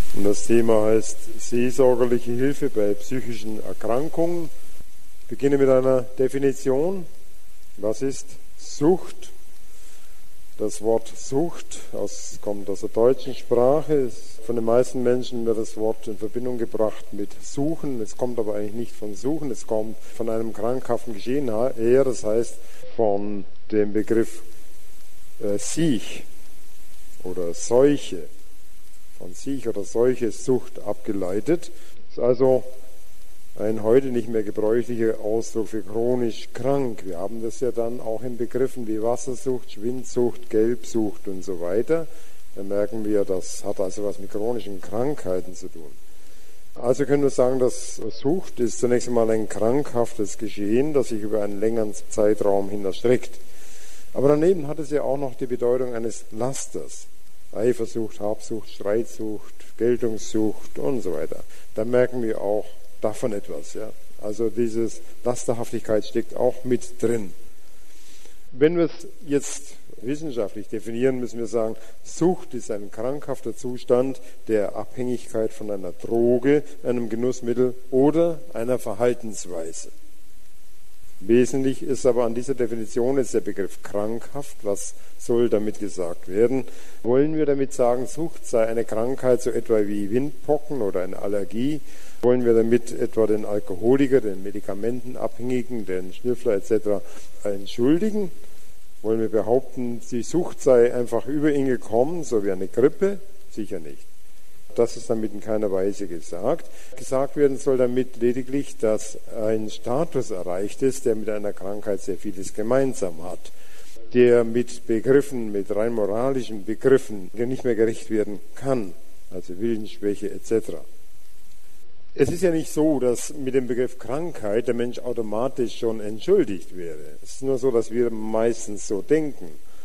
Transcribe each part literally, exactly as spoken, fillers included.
Und das Thema heißt seelsorgerliche Hilfe bei psychischen Erkrankungen. Ich beginne mit einer Definition. Was ist Sucht? Das Wort Sucht aus, kommt aus der deutschen Sprache. Von den meisten Menschen wird das Wort in Verbindung gebracht mit Suchen. Es kommt aber eigentlich nicht von Suchen, es kommt von einem krankhaften Geschehen her. Das heißt von dem Begriff äh, Siech oder Seuche. Von Siech oder Seuche, Sucht abgeleitet. Das ist also ein heute nicht mehr gebräuchlicher Ausdruck für chronisch krank. Wir haben das ja dann auch in Begriffen wie Wassersucht, Schwindsucht, Gelbsucht und so weiter. Da merken wir, das hat also was mit chronischen Krankheiten zu tun. Also können wir sagen, dass Sucht ist zunächst einmal ein krankhaftes Geschehen, das sich über einen längeren Zeitraum hin erstreckt. Aber daneben hat es ja auch noch die Bedeutung eines Lasters. Eifersucht, Habsucht, Streitsucht, Geltungssucht und so weiter. Da merken wir auch davon etwas. Ja. Also diese Lasterhaftigkeit steckt auch mit drin. Wenn wir es jetzt wissenschaftlich definieren, müssen wir sagen, Sucht ist ein krankhafter Zustand der Abhängigkeit von einer Droge, einem Genussmittel oder einer Verhaltensweise. Wesentlich ist aber an dieser Definition jetzt der Begriff krankhaft. Was soll damit gesagt werden? Wollen wir damit sagen, Sucht sei eine Krankheit so etwa wie Windpocken oder eine Allergie? Wollen wir damit etwa den Alkoholiker, den Medikamentenabhängigen, den Schnüffler et cetera entschuldigen? Wollen wir behaupten, die Sucht sei einfach über ihn gekommen, so wie eine Grippe? Sicher nicht. Das ist damit in keiner Weise gesagt. Gesagt werden soll damit lediglich, dass ein Status erreicht ist, der mit einer Krankheit sehr vieles gemeinsam hat, der mit Begriffen, mit rein moralischen Begriffen, der nicht mehr gerecht werden kann, also Willensschwäche et cetera. Es ist ja nicht so, dass mit dem Begriff Krankheit der Mensch automatisch schon entschuldigt wäre. Es ist nur so, dass wir meistens so denken.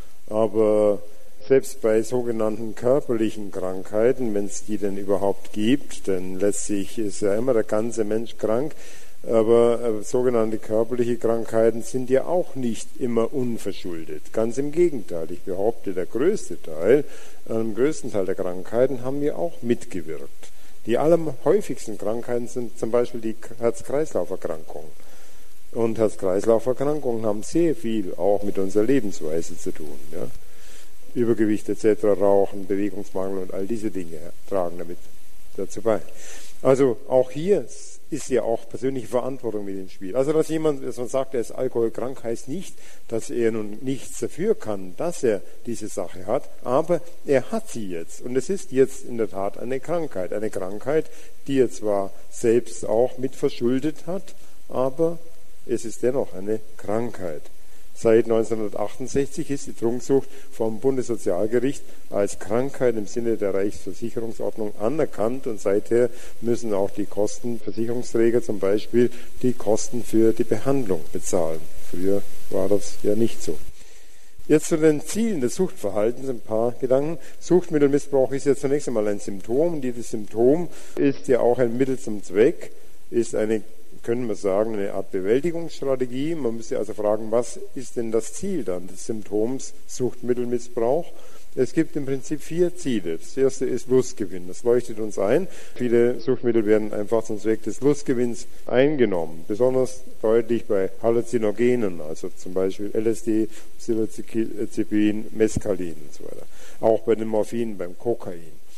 Aber selbst bei sogenannten körperlichen Krankheiten, wenn es die denn überhaupt gibt, denn letztlich ist ja immer der ganze Mensch krank, aber äh, sogenannte körperliche Krankheiten sind ja auch nicht immer unverschuldet. Ganz im Gegenteil, ich behaupte, der größte Teil, am größten Teil der Krankheiten haben wir auch mitgewirkt. Die allerhäufigsten Krankheiten sind zum Beispiel die Herz-Kreislauf-Erkrankungen. Und Herz-Kreislauf-Erkrankungen haben sehr viel auch mit unserer Lebensweise zu tun. Ja? Übergewicht et cetera, Rauchen, Bewegungsmangel und all diese Dinge tragen damit dazu bei. Also auch hier ist ja auch persönliche Verantwortung mit im Spiel. Also dass jemand, dass man sagt, er ist alkoholkrank, heißt nicht, dass er nun nichts dafür kann, dass er diese Sache hat, aber er hat sie jetzt. Und es ist jetzt in der Tat eine Krankheit. Eine Krankheit, die er zwar selbst auch mit verschuldet hat, aber es ist dennoch eine Krankheit. Seit neunzehnhundertachtundsechzig ist die Trunksucht vom Bundessozialgericht als Krankheit im Sinne der Reichsversicherungsordnung anerkannt und seither müssen auch die Kostenversicherungsträger zum Beispiel die Kosten für die Behandlung bezahlen. Früher war das ja nicht so. Jetzt zu den Zielen des Suchtverhaltens ein paar Gedanken. Suchtmittelmissbrauch ist ja zunächst einmal ein Symptom. Dieses Symptom ist ja auch ein Mittel zum Zweck, ist eine, können wir sagen, eine Art Bewältigungsstrategie. Man müsste also fragen, was ist denn das Ziel dann des Symptoms Suchtmittelmissbrauch? Es gibt im Prinzip vier Ziele. Das erste ist Lustgewinn. Das leuchtet uns ein. Viele Suchtmittel werden einfach zum Zweck des Lustgewinns eingenommen. Besonders deutlich bei Halluzinogenen, also zum Beispiel L S D, Psilocybin, Mescalin und so weiter. Auch bei den Morphinen, beim Kokain.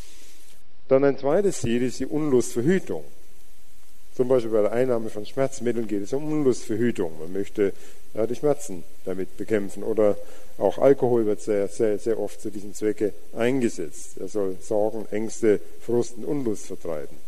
Dann ein zweites Ziel ist die Unlustverhütung. Zum Beispiel bei der Einnahme von Schmerzmitteln geht es um Unlustverhütung. Man möchte ja, die Schmerzen damit bekämpfen. Oder auch Alkohol wird sehr, sehr, sehr oft zu diesem Zwecke eingesetzt. Er soll Sorgen, Ängste, Frust und Unlust vertreiben.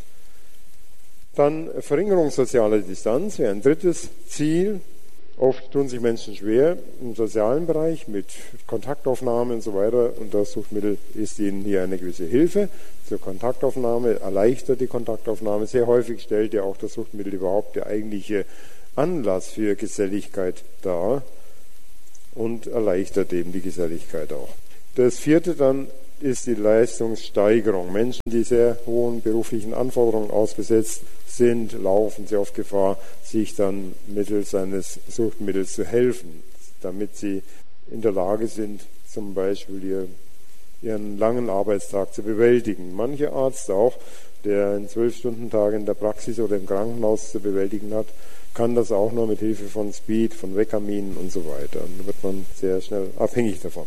Dann Verringerung sozialer Distanz wäre ein drittes Ziel. Oft tun sich Menschen schwer im sozialen Bereich mit Kontaktaufnahme und so weiter. Und das Suchtmittel ist ihnen hier eine gewisse Hilfe zur Kontaktaufnahme, erleichtert die Kontaktaufnahme. Sehr häufig stellt ja auch das Suchtmittel überhaupt der eigentliche Anlass für Geselligkeit dar und erleichtert eben die Geselligkeit auch. Das vierte dann ist die Leistungssteigerung. Menschen, die sehr hohen beruflichen Anforderungen ausgesetzt sind, laufen sehr oft Gefahr, sich dann mittels eines Suchtmittels zu helfen, damit sie in der Lage sind, zum Beispiel ihr ihren langen Arbeitstag zu bewältigen. Mancher Arzt auch, der einen zwölf-Stunden-Tag in der Praxis oder im Krankenhaus zu bewältigen hat, kann das auch nur mit Hilfe von Speed, von Vekamin und so weiter. Und dann wird man sehr schnell abhängig davon.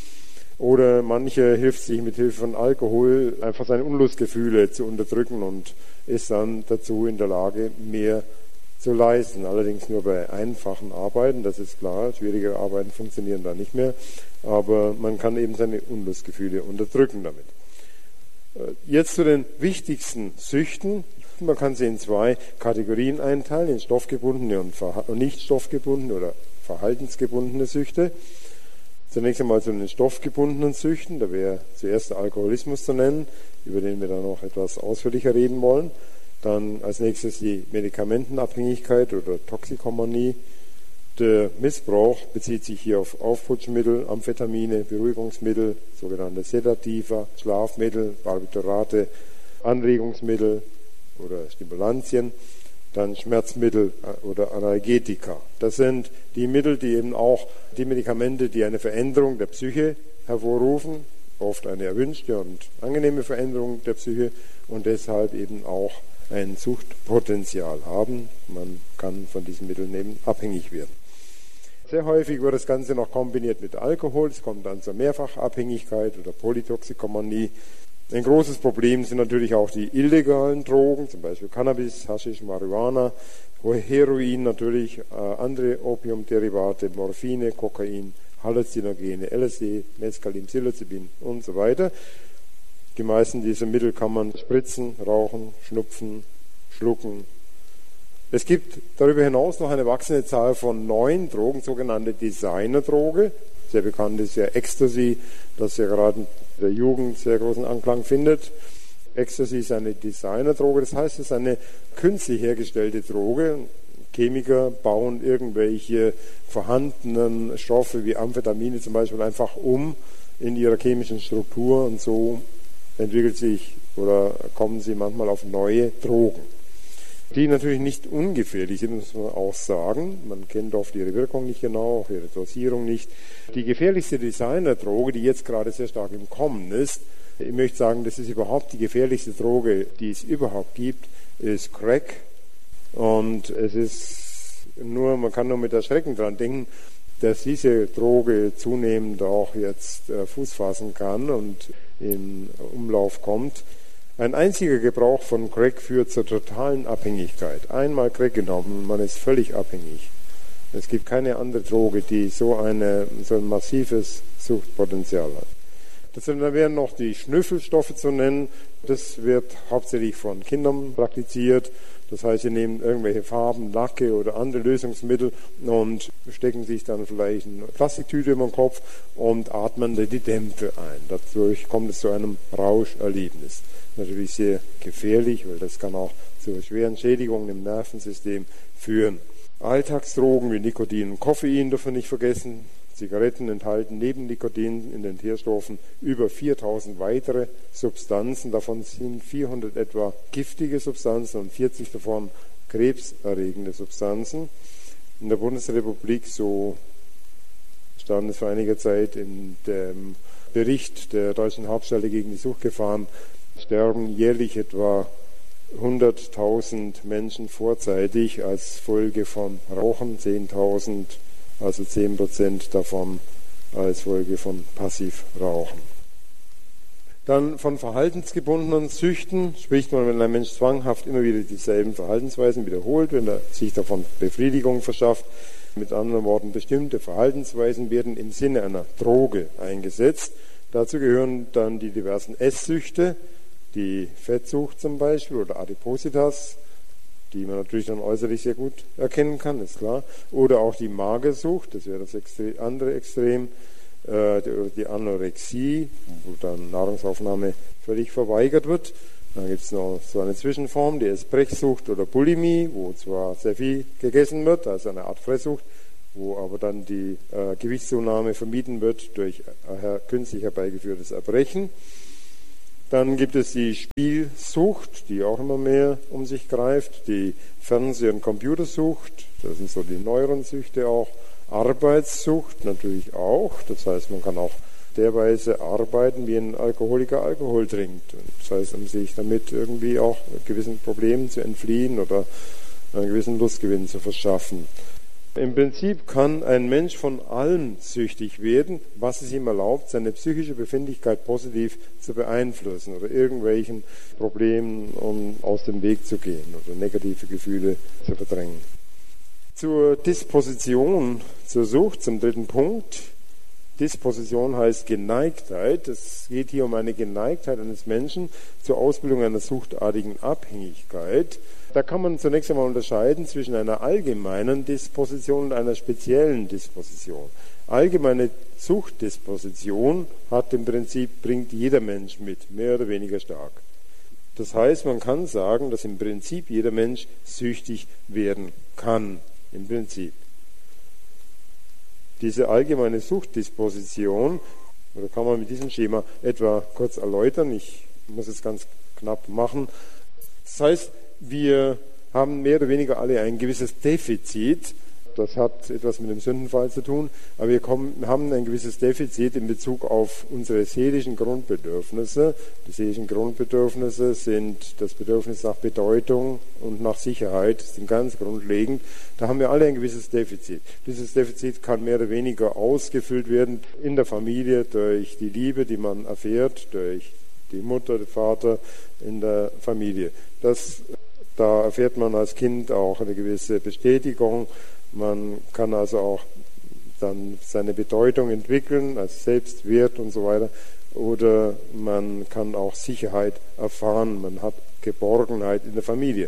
Oder manche hilft sich mit Hilfe von Alkohol einfach seine Unlustgefühle zu unterdrücken und ist dann dazu in der Lage, mehr zu leisten. Allerdings nur bei einfachen Arbeiten, das ist klar. Schwierigere Arbeiten funktionieren da nicht mehr. Aber man kann eben seine Unlustgefühle unterdrücken damit. Jetzt zu den wichtigsten Süchten. Man kann sie in zwei Kategorien einteilen, in stoffgebundene und nicht stoffgebundene oder verhaltensgebundene Süchte. Zunächst einmal zu den stoffgebundenen Süchten, da wäre zuerst der Alkoholismus zu nennen, über den wir dann noch etwas ausführlicher reden wollen. Dann als nächstes die Medikamentenabhängigkeit oder Toxikomanie. Der Missbrauch bezieht sich hier auf Aufputschmittel, Amphetamine, Beruhigungsmittel, sogenannte Sedativa, Schlafmittel, Barbiturate, Anregungsmittel oder Stimulantien, dann Schmerzmittel oder Analgetika. Das sind die Mittel, die eben auch die Medikamente, die eine Veränderung der Psyche hervorrufen, oft eine erwünschte und angenehme Veränderung der Psyche und deshalb eben auch ein Suchtpotenzial haben. Man kann von diesen Mitteln eben abhängig werden. Sehr häufig wird das Ganze noch kombiniert mit Alkohol. Es kommt dann zur Mehrfachabhängigkeit oder Polytoxikomanie. Ein großes Problem sind natürlich auch die illegalen Drogen, zum Beispiel Cannabis, Haschisch, Marihuana, Heroin natürlich, äh, andere Opiumderivate, Morphine, Kokain, Halluzinogene, L S D, Mescalin, Psilocybin und so weiter. Die meisten dieser Mittel kann man spritzen, rauchen, schnupfen, schlucken. Es gibt darüber hinaus noch eine wachsende Zahl von neuen Drogen, sogenannte Designerdroge. Sehr bekannt ist ja Ecstasy, das ja gerade in der Jugend sehr großen Anklang findet. Ecstasy ist eine Designerdroge, das heißt, es ist eine künstlich hergestellte Droge. Chemiker bauen irgendwelche vorhandenen Stoffe wie Amphetamine zum Beispiel einfach um in ihrer chemischen Struktur und so entwickelt sich oder kommen sie manchmal auf neue Drogen, die natürlich nicht ungefährlich sind, muss man auch sagen. Man kennt oft ihre Wirkung nicht genau, auch ihre Dosierung nicht. Die gefährlichste Designerdroge, die jetzt gerade sehr stark im Kommen ist, ich möchte sagen, das ist überhaupt die gefährlichste Droge, die es überhaupt gibt, ist Crack. Und es ist nur, man kann nur mit Erschrecken dran denken, dass diese Droge zunehmend auch jetzt Fuß fassen kann und in Umlauf kommt. Ein einziger Gebrauch von Crack führt zur totalen Abhängigkeit. Einmal Crack genommen, man ist völlig abhängig. Es gibt keine andere Droge, die so, eine, so ein massives Suchtpotenzial hat. Das sind, da wären noch die Schnüffelstoffe zu nennen. Das wird hauptsächlich von Kindern praktiziert. Das heißt, sie nehmen irgendwelche Farben, Lacke oder andere Lösungsmittel und stecken sich dann vielleicht eine Plastiktüte über den Kopf und atmen die Dämpfe ein. Dadurch kommt es zu einem Rauscherlebnis. Natürlich sehr gefährlich, weil das kann auch zu schweren Schädigungen im Nervensystem führen. Alltagsdrogen wie Nikotin und Koffein dürfen wir nicht vergessen. Zigaretten enthalten neben Nikotin in den Teerstoffen über viertausend weitere Substanzen. Davon sind vierhundert etwa giftige Substanzen und vierzig davon krebserregende Substanzen. In der Bundesrepublik, so stand es vor einiger Zeit in dem Bericht der Deutschen Hauptstelle gegen die Suchtgefahren, sterben jährlich etwa hunderttausend Menschen vorzeitig als Folge von Rauchen, zehntausend, also zehn Prozent davon als Folge von Passivrauchen. Dann von verhaltensgebundenen Süchten spricht man, wenn ein Mensch zwanghaft immer wieder dieselben Verhaltensweisen wiederholt, wenn er sich davon Befriedigung verschafft. Mit anderen Worten, bestimmte Verhaltensweisen werden im Sinne einer Droge eingesetzt. Dazu gehören dann die diversen Esssüchte, die Fettsucht zum Beispiel oder Adipositas, die man natürlich dann äußerlich sehr gut erkennen kann, ist klar. Oder auch die Magersucht, das wäre das Extre- andere Extrem, äh, die, die Anorexie, wo dann Nahrungsaufnahme völlig verweigert wird. Dann gibt es noch so eine Zwischenform, die Essbrechsucht oder Bulimie, wo zwar sehr viel gegessen wird, also eine Art Fresssucht, wo aber dann die äh, Gewichtszunahme vermieden wird durch äh, künstlich herbeigeführtes Erbrechen. Dann gibt es die Spielsucht, die auch immer mehr um sich greift, die Fernseh- und Computersucht, das sind so die neueren Süchte auch, Arbeitssucht natürlich auch, das heißt, man kann auch der Weise arbeiten, wie ein Alkoholiker Alkohol trinkt. Das heißt, um sich damit irgendwie auch gewissen Problemen zu entfliehen oder einen gewissen Lustgewinn zu verschaffen. Im Prinzip kann ein Mensch von allem süchtig werden, was es ihm erlaubt, seine psychische Befindlichkeit positiv zu beeinflussen oder irgendwelchen Problemen um aus dem Weg zu gehen oder negative Gefühle zu verdrängen. Zur Disposition, zur Sucht, zum dritten Punkt. Disposition heißt Geneigtheit. Es geht hier um eine Geneigtheit eines Menschen zur Ausbildung einer suchtartigen Abhängigkeit. Da kann man zunächst einmal unterscheiden zwischen einer allgemeinen Disposition und einer speziellen Disposition. Allgemeine Suchtdisposition hat im Prinzip, bringt jeder Mensch mit, mehr oder weniger stark. Das heißt, man kann sagen, dass im Prinzip jeder Mensch süchtig werden kann. Im Prinzip. Diese allgemeine Suchtdisposition, oder kann man mit diesem Schema etwa kurz erläutern, ich muss es ganz knapp machen. Das heißt, wir haben mehr oder weniger alle ein gewisses Defizit, das hat etwas mit dem Sündenfall zu tun, aber wir kommen, haben ein gewisses Defizit in Bezug auf unsere seelischen Grundbedürfnisse. Die seelischen Grundbedürfnisse sind das Bedürfnis nach Bedeutung und nach Sicherheit, das sind ganz grundlegend. Da haben wir alle ein gewisses Defizit. Dieses Defizit kann mehr oder weniger ausgefüllt werden in der Familie durch die Liebe, die man erfährt, durch die Mutter, den Vater in der Familie. Das, da erfährt man als Kind auch eine gewisse Bestätigung. Man kann also auch dann seine Bedeutung entwickeln als Selbstwert und so weiter. Oder man kann auch Sicherheit erfahren. Man hat Geborgenheit in der Familie.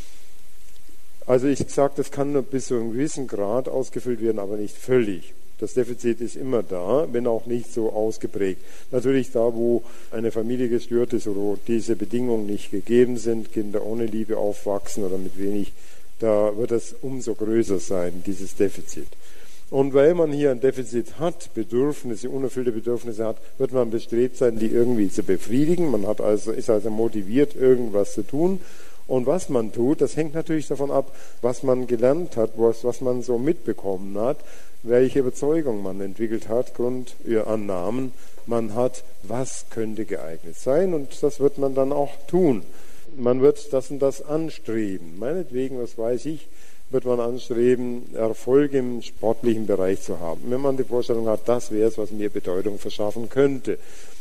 Also ich sage, das kann nur bis zu einem gewissen Grad ausgefüllt werden, aber nicht völlig. Das Defizit ist immer da, wenn auch nicht so ausgeprägt. Natürlich da, wo eine Familie gestört ist oder wo diese Bedingungen nicht gegeben sind, Kinder ohne Liebe aufwachsen oder mit wenig, da wird es umso größer sein, dieses Defizit. Und weil man hier ein Defizit hat, Bedürfnisse, unerfüllte Bedürfnisse hat, wird man bestrebt sein, die irgendwie zu befriedigen. Man hat also, ist also motiviert, irgendwas zu tun. Und was man tut, das hängt natürlich davon ab, was man gelernt hat, was, was man so mitbekommen hat, welche Überzeugung man entwickelt hat, Grund ihr Annahmen man hat, was könnte geeignet sein. Und das wird man dann auch tun. Man wird das und das anstreben. Meinetwegen, was weiß ich, wird man anstreben, Erfolg im sportlichen Bereich zu haben. Wenn man die Vorstellung hat, das wäre es, was mir Bedeutung verschaffen könnte.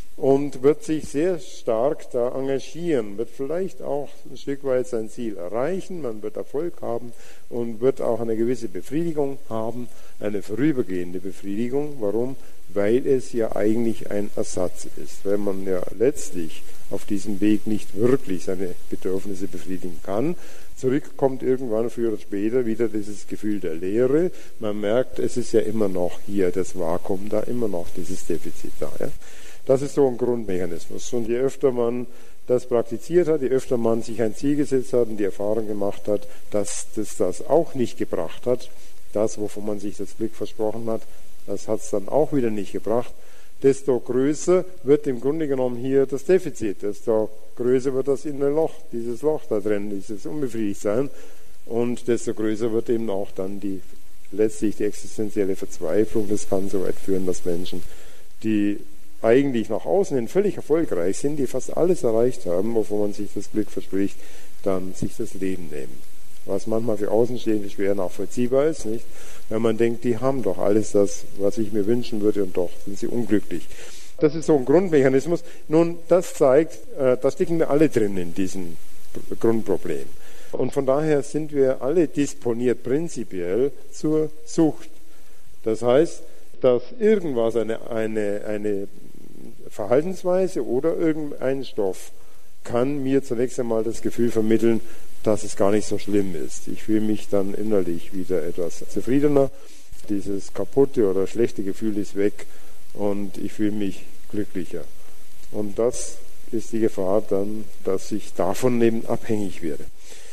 Und wird sich sehr stark da engagieren, wird vielleicht auch ein Stück weit sein Ziel erreichen, man wird Erfolg haben und wird auch eine gewisse Befriedigung haben, eine vorübergehende Befriedigung. Warum? Weil es ja eigentlich ein Ersatz ist, weil man ja letztlich auf diesem Weg nicht wirklich seine Bedürfnisse befriedigen kann. Zurück kommt irgendwann früher oder später wieder dieses Gefühl der Leere. Man merkt, es ist ja immer noch hier das Vakuum da, immer noch dieses Defizit da. Ja? Das ist so ein Grundmechanismus. Und je öfter man das praktiziert hat, je öfter man sich ein Ziel gesetzt hat und die Erfahrung gemacht hat, dass das das auch nicht gebracht hat, das, wovon man sich das Glück versprochen hat, das hat es dann auch wieder nicht gebracht, desto größer wird im Grunde genommen hier das Defizit, desto größer wird das innere Loch, dieses Loch da drin, dieses Unbefriedigtsein, und desto größer wird eben auch dann die letztlich die existenzielle Verzweiflung. Das kann so weit führen, dass Menschen, die eigentlich nach außen hin völlig erfolgreich sind, die fast alles erreicht haben, wovon man sich das Glück verspricht, dann sich das Leben nehmen. Was manchmal für Außenstehende schwer nachvollziehbar ist, nicht? Wenn man denkt, die haben doch alles das, was ich mir wünschen würde, und doch sind sie unglücklich. Das ist so ein Grundmechanismus. Nun, das zeigt, äh, da stecken wir alle drin in diesem Grundproblem. Und von daher sind wir alle disponiert prinzipiell zur Sucht. Das heißt, dass irgendwas, eine, eine, eine Verhaltensweise oder irgendein Stoff kann mir zunächst einmal das Gefühl vermitteln, dass es gar nicht so schlimm ist. Ich fühle mich dann innerlich wieder etwas zufriedener. Dieses kaputte oder schlechte Gefühl ist weg und ich fühle mich glücklicher. Und das ist die Gefahr dann, dass ich davon eben abhängig werde.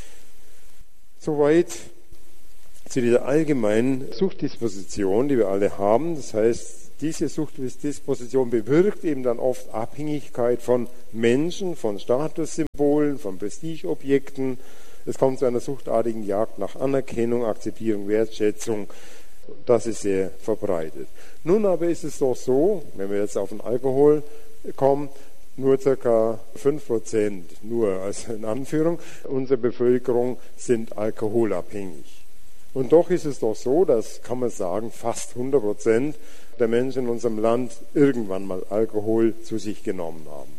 Soweit zu dieser allgemeinen Suchtdisposition, die wir alle haben. Das heißt, diese Suchtdisposition bewirkt eben dann oft Abhängigkeit von Menschen, von Statussymbolen, von Prestigeobjekten. Es kommt zu einer suchtartigen Jagd nach Anerkennung, Akzeptierung, Wertschätzung. Das ist sehr verbreitet. Nun aber ist es doch so, wenn wir jetzt auf den Alkohol kommen, nur ca. fünf Prozent, nur als in Anführung, unserer Bevölkerung sind alkoholabhängig. Und doch ist es doch so, dass, kann man sagen, fast hundert Prozent der Menschen in unserem Land irgendwann mal Alkohol zu sich genommen haben.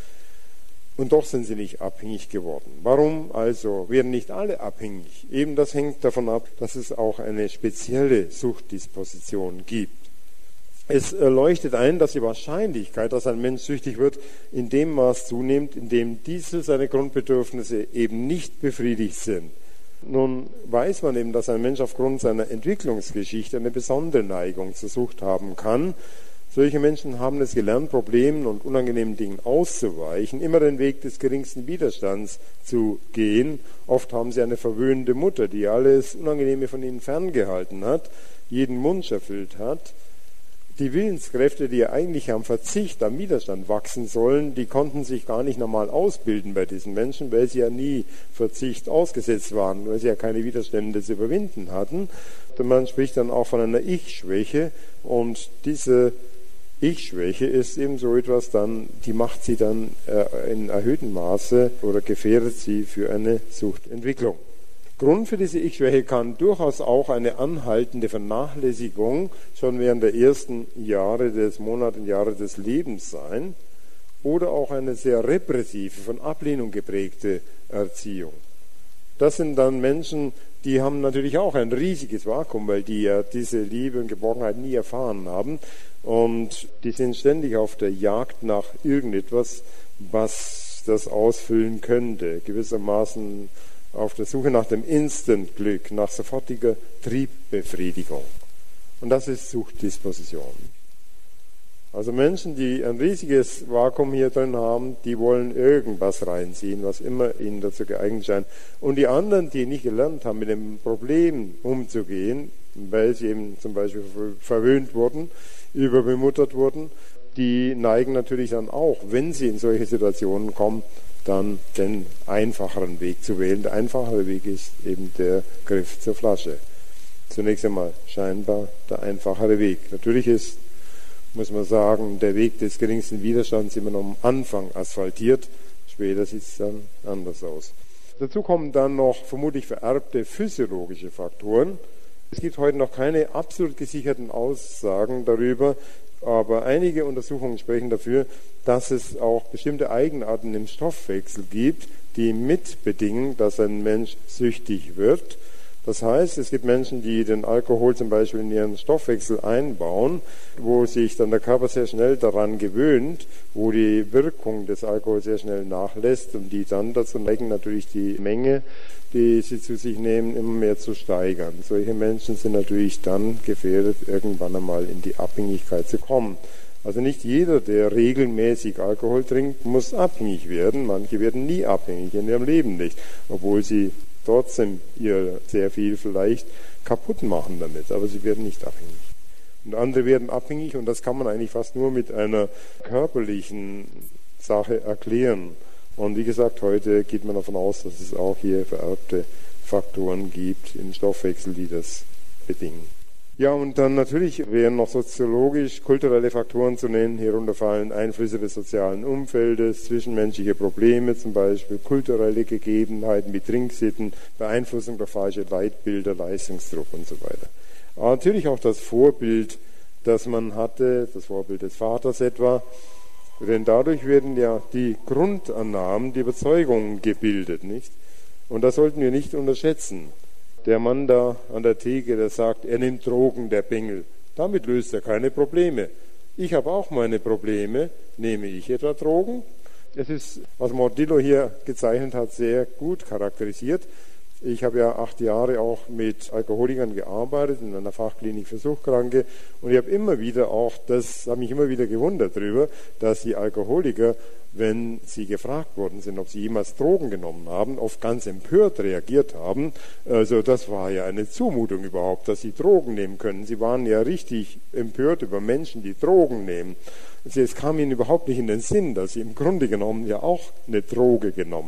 Und doch sind sie nicht abhängig geworden. Warum also werden nicht alle abhängig? Eben das hängt davon ab, dass es auch eine spezielle Suchtdisposition gibt. Es leuchtet ein, dass die Wahrscheinlichkeit, dass ein Mensch süchtig wird, in dem Maß zunimmt, in dem diese seine Grundbedürfnisse eben nicht befriedigt sind. Nun weiß man eben, dass ein Mensch aufgrund seiner Entwicklungsgeschichte eine besondere Neigung zur Sucht haben kann. Solche Menschen haben es gelernt, Problemen und unangenehmen Dingen auszuweichen, immer den Weg des geringsten Widerstands zu gehen. Oft haben sie eine verwöhnte Mutter, die alles Unangenehme von ihnen ferngehalten hat, jeden Wunsch erfüllt hat. Die Willenskräfte, die ja eigentlich am Verzicht, am Widerstand wachsen sollen, die konnten sich gar nicht normal ausbilden bei diesen Menschen, weil sie ja nie Verzicht ausgesetzt waren, weil sie ja keine Widerstände zu überwinden hatten. Und man spricht dann auch von einer Ich-Schwäche, und diese Ich-Schwäche ist eben so etwas dann, die macht sie dann in erhöhtem Maße oder gefährdet sie für eine Suchtentwicklung. Grund für diese Ich-Schwäche kann durchaus auch eine anhaltende Vernachlässigung schon während der ersten Jahre des Monate und Jahre des Lebens sein oder auch eine sehr repressive, von Ablehnung geprägte Erziehung. Das sind dann Menschen, die haben natürlich auch ein riesiges Vakuum, weil die ja diese Liebe und Geborgenheit nie erfahren haben, und die sind ständig auf der Jagd nach irgendetwas, was das ausfüllen könnte, gewissermaßen auf der Suche nach dem Instant-Glück, nach sofortiger Triebbefriedigung. Und das ist Suchtdisposition. Also Menschen, die ein riesiges Vakuum hier drin haben, die wollen irgendwas reinziehen, was immer ihnen dazu geeignet scheint. Und die anderen, die nicht gelernt haben, mit dem Problem umzugehen, weil sie eben zum Beispiel verwöhnt wurden, überbemuttert wurden, die neigen natürlich dann auch, wenn sie in solche Situationen kommen, dann den einfacheren Weg zu wählen. Der einfachere Weg ist eben der Griff zur Flasche. Zunächst einmal scheinbar der einfachere Weg. Natürlich ist, muss man sagen, der Weg des geringsten Widerstands immer noch am Anfang asphaltiert. Später sieht es dann anders aus. Dazu kommen dann noch vermutlich vererbte physiologische Faktoren. Es gibt heute noch keine absolut gesicherten Aussagen darüber, aber einige Untersuchungen sprechen dafür, dass es auch bestimmte Eigenarten im Stoffwechsel gibt, die mitbedingen, dass ein Mensch süchtig wird. Das heißt, es gibt Menschen, die den Alkohol zum Beispiel in ihren Stoffwechsel einbauen, wo sich dann der Körper sehr schnell daran gewöhnt, wo die Wirkung des Alkohols sehr schnell nachlässt und die dann dazu neigen, natürlich die Menge, die sie zu sich nehmen, immer mehr zu steigern. Solche Menschen sind natürlich dann gefährdet, irgendwann einmal in die Abhängigkeit zu kommen. Also nicht jeder, der regelmäßig Alkohol trinkt, muss abhängig werden. Manche werden nie abhängig, in ihrem Leben nicht, obwohl sie trotzdem ihr sehr viel vielleicht kaputt machen damit, aber sie werden nicht abhängig. Und andere werden abhängig, und das kann man eigentlich fast nur mit einer körperlichen Sache erklären. Und wie gesagt, heute geht man davon aus, dass es auch hier vererbte Faktoren gibt im Stoffwechsel, die das bedingen. Ja, und dann natürlich wären noch soziologisch kulturelle Faktoren zu nennen. Hierunter fallen Einflüsse des sozialen Umfeldes, zwischenmenschliche Probleme, zum Beispiel kulturelle Gegebenheiten wie Trinksitten, Beeinflussung durch falsche Leitbilder, Leistungsdruck und so weiter. Aber natürlich auch das Vorbild, das man hatte, das Vorbild des Vaters etwa, denn dadurch werden ja die Grundannahmen, die Überzeugungen gebildet, nicht? Und das sollten wir nicht unterschätzen. Der Mann da an der Theke, der sagt, er nimmt Drogen, der Bengel. Damit löst er keine Probleme. Ich habe auch meine Probleme. Nehme ich etwa Drogen? Es ist, was Mordillo hier gezeichnet hat, sehr gut charakterisiert. Ich habe ja acht Jahre auch mit Alkoholikern gearbeitet in einer Fachklinik für Suchtkranke, und ich habe immer wieder auch, das habe mich immer wieder gewundert darüber, dass die Alkoholiker, wenn sie gefragt worden sind, ob sie jemals Drogen genommen haben, oft ganz empört reagiert haben. Also das war ja eine Zumutung überhaupt, dass sie Drogen nehmen können. Sie waren ja richtig empört über Menschen, die Drogen nehmen. Also es kam ihnen überhaupt nicht in den Sinn, dass sie im Grunde genommen ja auch eine Droge genommen